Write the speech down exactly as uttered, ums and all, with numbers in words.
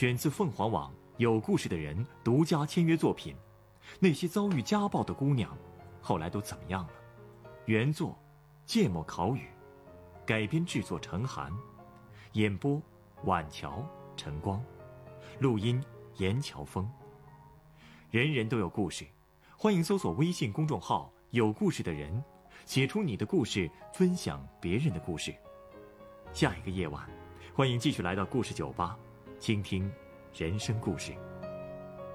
选自凤凰网有故事的人独家签约作品。那些遭遇家暴的姑娘，后来都怎么样了？原作芥末烤语，改编制作陈寒，演播晚桥、晨光，录音严乔峰。人人都有故事，欢迎搜索微信公众号有故事的人，写出你的故事，分享别人的故事。下一个夜晚，欢迎继续来到故事酒吧，倾听人生故事。